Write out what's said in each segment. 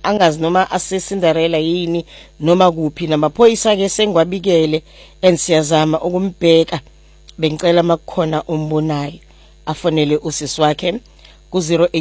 angazi noma aseCinderella yini noma kuphi. Namaphoyisa ke sengwabikele and siyazama ukumbheka. Bengicela makukhona umbonayo afonele usisi wakhe ku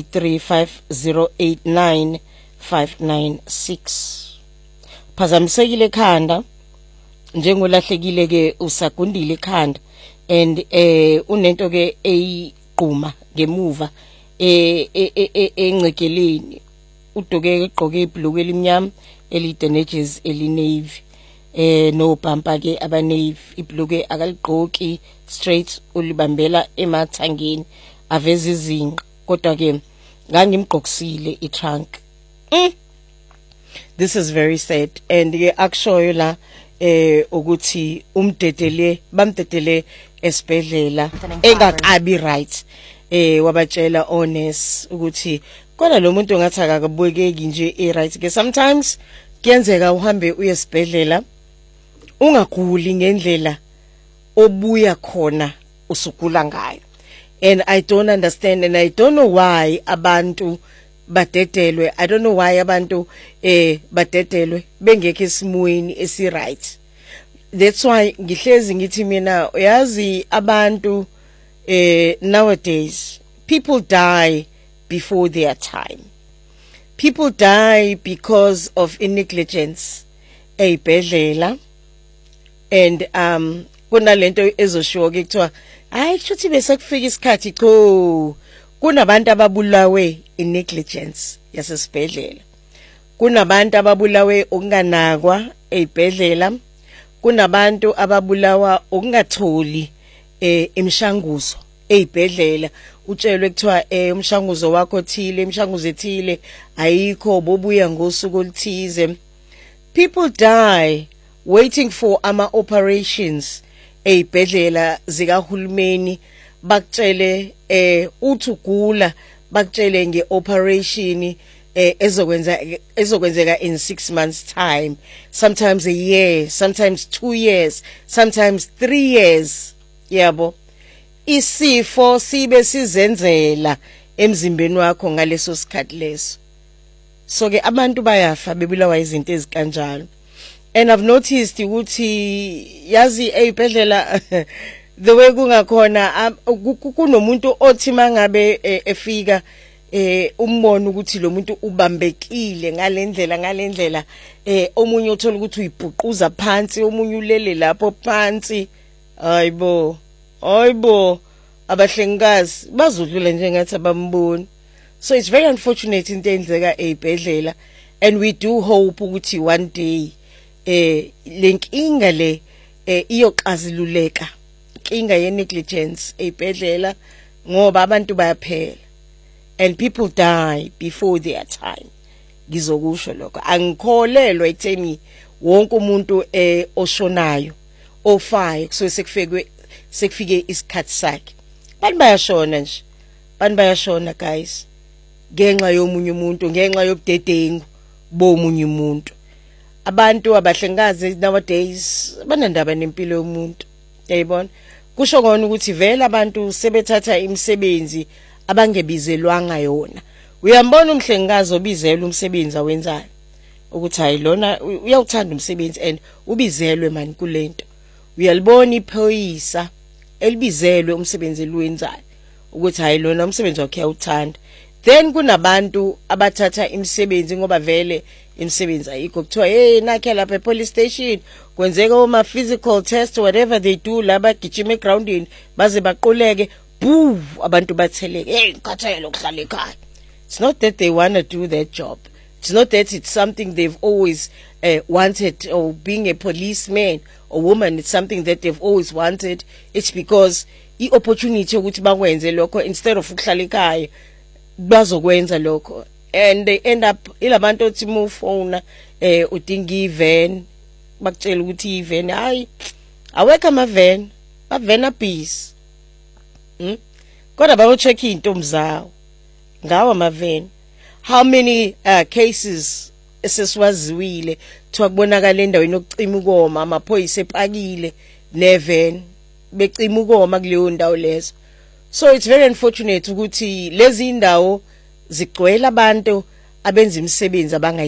0835089596. Phazamisekile ekhanda njengolahlekile ke usagundile ekhanda and unento ke eyigquma ngemuva engcekeleni. Udoke egqoke ibhuluku elimnyama elide nejezi elinavy no bumper ke aba navy. Ibhuluku akaligqoki straight, ulibambela emathangeni aveza izinqa, kodwa ke ngangimgqokisile itrunk. This is very sad and ke akushoyo la ukuthi bamdedele esibhedlela engakabi right. Wabatshela honest ukuthi kodwa lo muntu ngathi akakabukeki nje right ke sometimes kuyenzeka uhambe uye esibhedlela ungaguli ngendlela obuya khona usugula ngayo. And I don't understand and I don't know why abantu badedelwe. I don't know why abantu badedelwe bengekho esimweni esi right. That's why ngihlezi ngithi mina uyazi abantu nowadays people die before their time. People die because of negligence eyibhedlela and kunalento ezoshiwo ke kuthiwa hayi kushuthi bese kufika isikhathi cho kunabantu ababulawe negligence yasesibhedlela. Kunabantu ababulawe okunganakwa eyibhedlela. Kunabantu ababulawa okungatholi imishanguzo eyibhedlela. Utshelwe kuthiwa umshanguzo wakho thile, imishanguzo ethile ayikho, bobuya ngosuku oluthize. People die waiting for operations eyibhedlela zikahulumeni. Bakutshele uthi ugula, bakutshele ngeoperation ezokwenzeka in 6 months time, sometimes a year, sometimes 2 years, sometimes 3 years. Yabo isifo sibe sizenzela emzimbeni wakho ngaleso sikhathi leso. So ke abantu bayafa bebulawa izinto ezikanjalo. And I've noticed ukuthi yazi eyibhedlela the way kungakhona kunomuntu othi mangabe efika umbona ukuthi lo muntu ubambekile ngalendlela omunye uthola ukuthi uyibhuquza phansi, omunye ulele lapho phansi. Hayibo abahlengikazi bazodlula njengathi abamboni. So it's very unfortunate into eyenzeka eyibhedlela and we do hope ukuthi one day lenkinga le iyoxaziluleka, inkinga ye negligence eyibhedlela ngoba abantu bayaphela and people die before their time. Ngizokusho lokho, angikholelwa ekutheni wonke umuntu oshonayo ofayo kusuke sekufike isikhathi sakhe. Bantu bayashona nje, bantu bayashona guys, ngenxa yomunye umuntu, ngenxa yobudedengu bomunye umuntu. Abantu abahlengikazi nowadays banandaba nempilo yomuntu. Yayibona kusho ngona ukuthi vele abantu sebethatha imisebenzi abangebizelwanga yona. Uyambona umhlengikazi obizela umsebenzi awenzayo ukuthi hayi lona uyawuthanda umsebenzi and ubizelwe mani kulento. Uyalibona iphoyisa elibizelwe umsebenzi eliwenzayo ukuthi hayi lona umsebenzi wakhe uyawuthanda. Then kunabantu abathatha imisebenzi ngoba vele imisebenzi ayikho, kuthiwa hey nakhe lapha epolice station kwenzeka uma physical test whatever they do laba gijima egroundini baze baquleke boo abantu batheleke hey ngikhathele ukuhlala ekhaya. It's not that they want to do that job. It's not that it's something they've always wanted, or being a policeman or woman, it's something that they've always wanted. It's because the opportunity ukuthi bakwenze lokho instead of ukuhlala ekhaya bazokwenza lokho, and they end up ilabantu othi move phone udinga ivan bakutshela ukuthi ivan hayi awekho amavan abhizi kodwa bayocheck intombi zawo ngawo amavan. How many cases esesiwaziwile thiwa kubonakala endaweni yokucima ukoma amaphoyisa epakile nevan becima ukoma kuleyo ndawo lezo. So it's very unfortunate ukuthi lezi indawo zigcwele abantu abenza imisebenzi